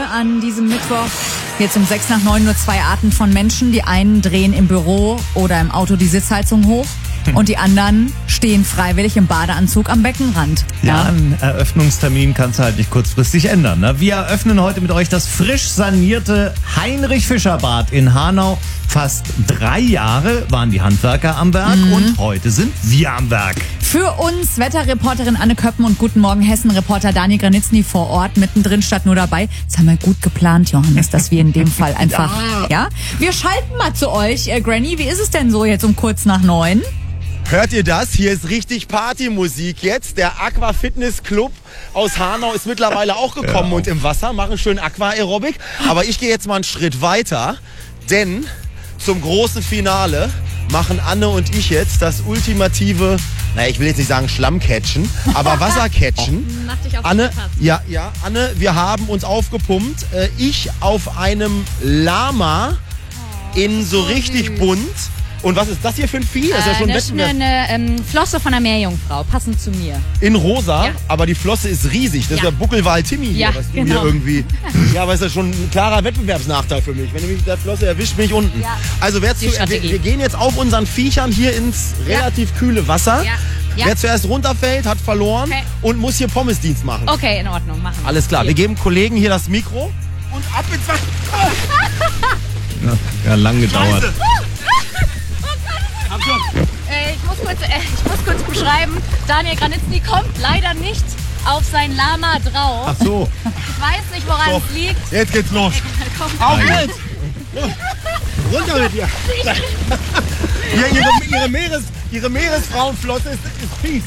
an diesem Mittwoch. Jetzt um 6 nach 9 nur 2 Arten von Menschen. Die einen drehen im Büro oder im Auto die Sitzheizung hoch und die anderen stehen freiwillig im Badeanzug am Beckenrand. Ja, einen Eröffnungstermin kannst du halt nicht kurzfristig ändern. Ne? Wir eröffnen heute mit euch das frisch sanierte Heinrich-Fischer-Bad in Hanau. Fast 3 Jahre waren die Handwerker am Werk und heute sind wir am Werk. Für uns Wetterreporterin Anne Köppen und Guten Morgen Hessen-Reporter Daniel Granitzny vor Ort, mittendrin statt nur dabei. Das haben wir gut geplant, Johannes, dass wir in dem Fall einfach, ja? Wir schalten mal zu euch. Granny, wie ist es denn so jetzt um kurz nach 9? Hört ihr das? Hier ist richtig Partymusik jetzt. Der Aqua Fitness Club aus Hanau ist mittlerweile auch gekommen und im Wasser, machen schön Aqua-Aerobik. Aber ich gehe jetzt mal einen Schritt weiter, denn zum großen Finale machen Anne und ich jetzt das ultimative, ich will jetzt nicht sagen Schlammcatchen, aber Wassercatchen. Mach dich auf Anne, Anne, wir haben uns aufgepumpt. Ich auf einem Lama in so richtig bunt. Und was ist das hier für ein Vieh? Das ist ja schon das ist eine Flosse von einer Meerjungfrau, passend zu mir. in rosa, Ja. aber die Flosse ist riesig. Das ist Ja. der Buckelwal Timmy hier, Ja, was du genau. hier irgendwie... Ja, aber ist das schon ein klarer Wettbewerbsnachteil für mich. Wenn du mich mit der Flosse erwischt, bin ich unten. Ja. Also Die Strategie. wir gehen jetzt auf unseren Viechern hier ins relativ kühle Wasser. Ja. Ja. Wer zuerst runterfällt, hat verloren Okay. und muss hier Pommesdienst machen. Okay, in Ordnung, machen wir. Alles klar, wir geben Kollegen hier das Mikro und ab ins Wasser. Ja, lang gedauert. Scheiße. Ich muss kurz beschreiben, Daniel Granitzny kommt leider nicht auf sein Lama drauf. Ach so, Ich weiß nicht, woran So. es liegt. jetzt geht's los. Kommt Auf jetzt! Runter mit dir! Ja, ihre Meeresfrauenflosse ist fies.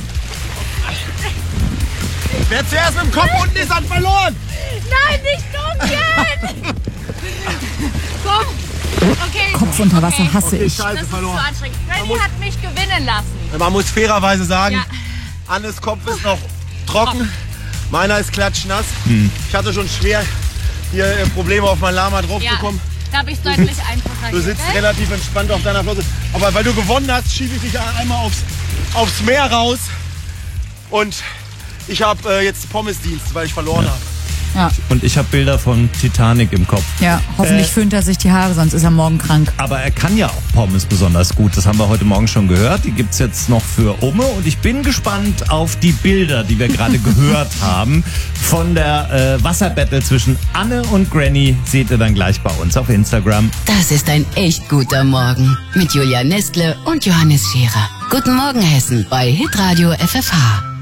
Wer zuerst mit dem Kopf unten ist, hat verloren! Nein, nicht dunkeln! Komm! Okay. Kopf unter Wasser hasse ich. Scheiße, Das ist zu verloren. anstrengend. Freddy hat mich gewinnen lassen. Man muss fairerweise sagen, Ja. Annes Kopf ist noch trocken, meiner ist klatschnass. Ich hatte schon schwer hier Probleme auf mein Lama drauf Ja, bekommen. da habe ich es deutlich einfacher. Du sitzt gell? relativ entspannt auf deiner Flosse. Aber weil du gewonnen hast, schiebe ich dich einmal aufs Meer raus. Und ich habe jetzt Pommesdienst, weil ich verloren habe. Ja, Und ich habe Bilder von Titanic im Kopf. ja, hoffentlich föhnt er sich die Haare, sonst ist er morgen krank. Aber er kann ja auch Pommes besonders gut. Das haben wir heute Morgen schon gehört. Die gibt's jetzt noch für Umme. Und ich bin gespannt auf die Bilder, die wir gerade gehört haben. Von der Wasserbattle zwischen Anne und Granny seht ihr dann gleich bei uns auf Instagram. Das ist ein echt guter Morgen mit Julia Nestle und Johannes Scherer. Guten Morgen Hessen bei Hitradio FFH.